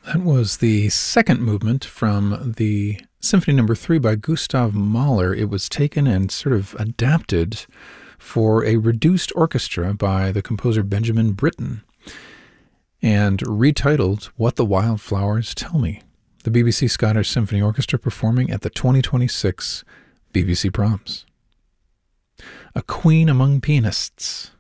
That was the second movement from the Symphony No. 3 by Gustav Mahler. It was taken and sort of adapted for a reduced orchestra by the composer Benjamin Britten and retitled What the Wildflowers Tell Me. The BBC Scottish Symphony Orchestra performing at the 2026 BBC Proms. A Queen Among Pianists